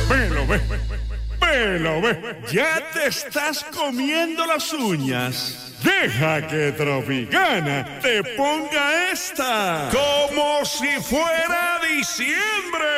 Ve. Ya te estás comiendo las uñas. Deja que Tropicana te ponga esta como si fuera diciembre.